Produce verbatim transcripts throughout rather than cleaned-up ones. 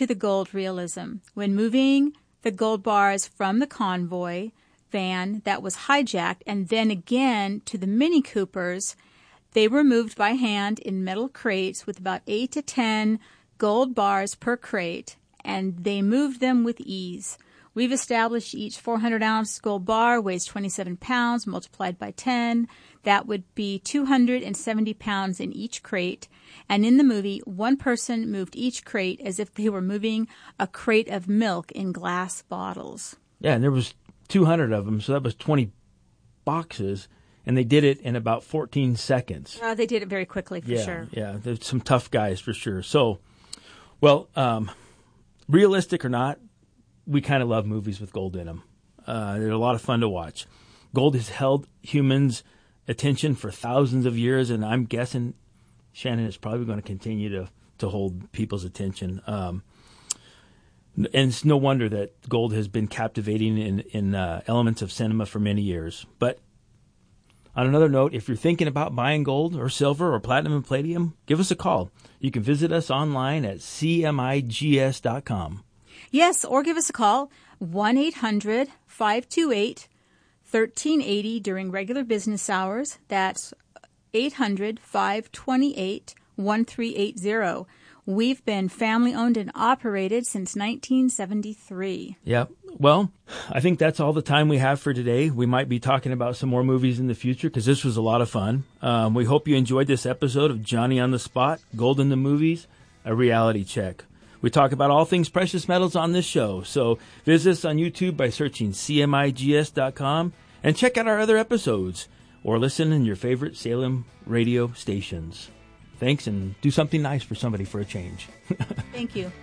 to the gold realism. When moving the gold bars from the convoy van that was hijacked and then again to the Mini Coopers, they were moved by hand in metal crates with about eight to ten gold bars per crate, and they moved them with ease. We've established each four hundred ounce gold bar weighs twenty-seven pounds multiplied by ten. That would be two hundred seventy pounds in each crate. And in the movie, one person moved each crate as if they were moving a crate of milk in glass bottles. Yeah, and there was two hundred of them, so that was twenty boxes, and they did it in about fourteen seconds. Uh, they did it very quickly, for yeah, sure. Yeah, there's some tough guys for sure. So, well, um, realistic or not, we kind of love movies with gold in them. Uh, they're a lot of fun to watch. Gold has held humans' attention for thousands of years, and I'm guessing, Shannon, it's probably going to continue to, to hold people's attention. Um, and it's no wonder that gold has been captivating in, in uh, elements of cinema for many years. But on another note, if you're thinking about buying gold or silver or platinum and palladium, give us a call. You can visit us online at c m i g s dot com. Yes, or give us a call, one eight hundred five two eight one three eight zero during regular business hours. That's eight hundred five two eight one three eight zero. We've been family-owned and operated since nineteen seventy-three. Yep. Well, I think that's all the time we have for today. We might be talking about some more movies in the future because this was a lot of fun. Um, we hope you enjoyed this episode of Johnny on the Spot, Gold in the Movies, a reality check. We talk about all things precious metals on this show, so visit us on YouTube by searching c m i g s dot com and check out our other episodes or listen in your favorite Salem radio stations. Thanks, and do something nice for somebody for a change. Thank you.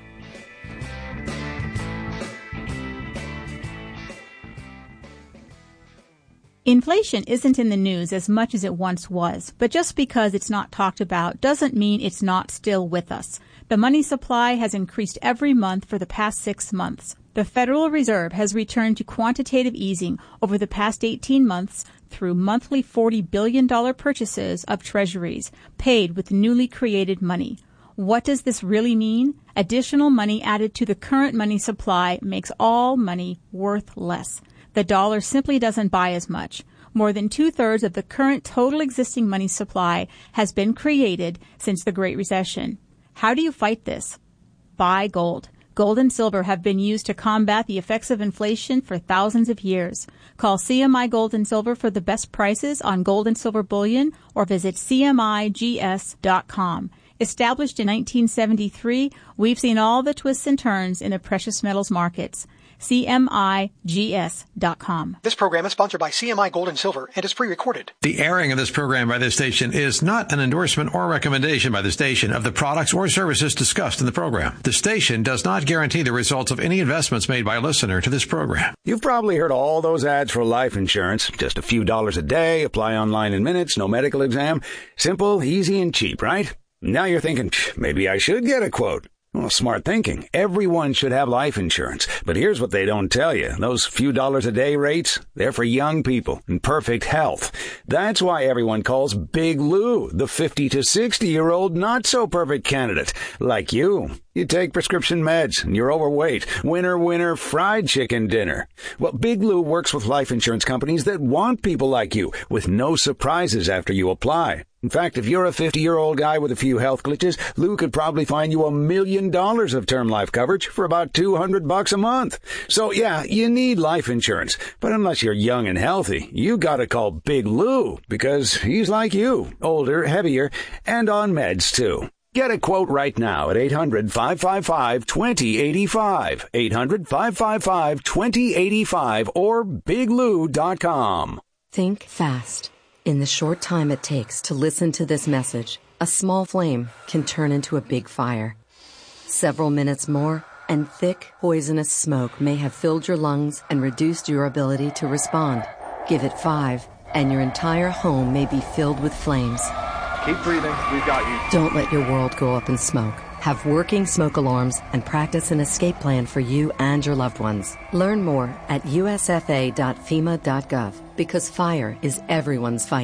Inflation isn't in the news as much as it once was, but just because it's not talked about doesn't mean it's not still with us. The money supply has increased every month for the past six months. The Federal Reserve has returned to quantitative easing over the past eighteen months through monthly forty billion dollars purchases of treasuries paid with newly created money. What does this really mean? Additional money added to the current money supply makes all money worth less. The dollar simply doesn't buy as much. More than two-thirds of the current total existing money supply has been created since the Great Recession. How do you fight this? Buy gold. Gold and silver have been used to combat the effects of inflation for thousands of years. Call C M I Gold and Silver for the best prices on gold and silver bullion or visit c m i g s dot com. Established in nineteen seventy-three, we've seen all the twists and turns in the precious metals markets. c m i g s dot com. This program is sponsored by C M I Gold and Silver and is pre-recorded. The airing of this program by this station is not an endorsement or recommendation by the station of the products or services discussed in the program. The station does not guarantee the results of any investments made by a listener to this program. You've probably heard all those ads for life insurance. Just a few dollars a day, apply online in minutes, no medical exam. Simple, easy, and cheap, right? Now you're thinking, maybe I should get a quote. Well, smart thinking. Everyone should have life insurance. But here's what they don't tell you. Those few dollars a day rates, they're for young people in perfect health. That's why everyone calls Big Lou the fifty to sixty-year-old not-so-perfect candidate. Like you. You take prescription meds and you're overweight. Winner, winner, fried chicken dinner. Well, Big Lou works with life insurance companies that want people like you with no surprises after you apply. In fact, if you're a fifty-year-old guy with a few health glitches, Lou could probably find you a million dollars of term life coverage for about two hundred bucks a month. So yeah, you need life insurance. But unless you're young and healthy, you gotta call Big Lou because he's like you, older, heavier, and on meds too. Get a quote right now at eight hundred five five five two zero eight five, eight hundred five five five two zero eight five or big lou dot com. Think fast. In the short time it takes to listen to this message, a small flame can turn into a big fire. Several minutes more, and thick, poisonous smoke may have filled your lungs and reduced your ability to respond. Give it five, and your entire home may be filled with flames. Keep breathing. We've got you. Don't let your world go up in smoke. Have working smoke alarms and practice an escape plan for you and your loved ones. Learn more at u s f a dot fema dot gov because fire is everyone's fight.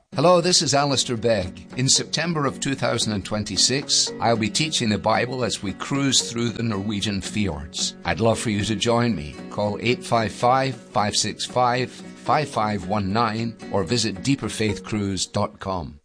Hello, this is Alistair Begg. In September of two thousand twenty-six, I'll be teaching the Bible as we cruise through the Norwegian fjords. I'd love for you to join me. Call eight five five, five six five, five five one nine or visit deeper faith cruise dot com.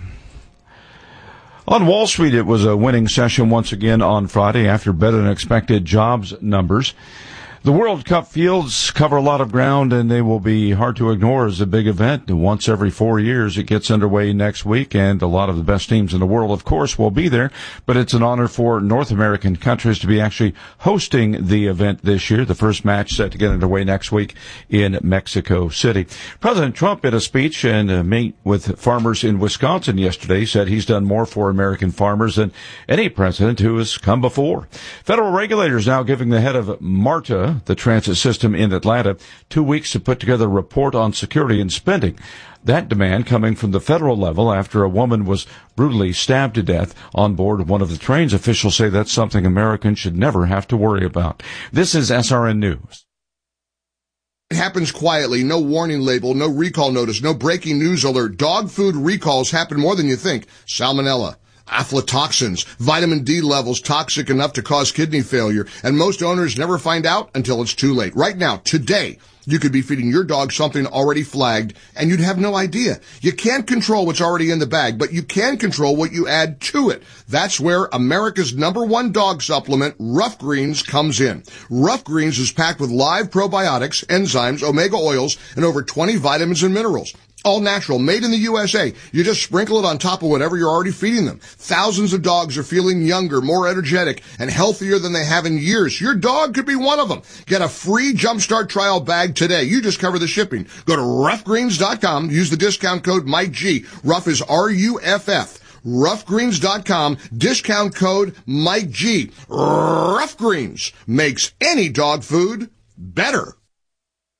On Wall Street, it was a winning session once again on Friday after better-than-expected jobs numbers. The World Cup fields cover a lot of ground, and they will be hard to ignore as a big event. Once every four years, it gets underway next week, and a lot of the best teams in the world, of course, will be there. But it's an honor for North American countries to be actually hosting the event this year. The first match set to get underway next week in Mexico City. President Trump, in a speech and a meet with farmers in Wisconsin yesterday, said he's done more for American farmers than any president who has come before. Federal regulators now giving the head of MARTA, the transit system in Atlanta, two weeks to put together a report on security and spending. That demand coming from the federal level after a woman was brutally stabbed to death on board one of the trains. Officials say that's something Americans should never have to worry about. This is S R N News. It happens quietly, no warning label, no recall notice, no breaking news alert. Dog food recalls happen more than you think. Salmonella, aflatoxins, vitamin D levels toxic enough to cause kidney failure, and most owners never find out until it's too late. Right now, today, you could be feeding your dog something already flagged, and you'd have no idea. You can't control what's already in the bag, but you can control what you add to it. That's where America's number one dog supplement, Rough Greens, comes in. Rough Greens is packed with live probiotics, enzymes, omega oils, and over twenty vitamins and minerals. All natural, made in the U S A. You just sprinkle it on top of whatever you're already feeding them. Thousands of dogs are feeling younger, more energetic, and healthier than they have in years. Your dog could be one of them. Get a free Jumpstart trial bag today. You just cover the shipping. Go to rough greens dot com. Use the discount code Mike G. Rough is R U F F. rough greens dot com. Discount code Mike G. Rough Greens makes any dog food better.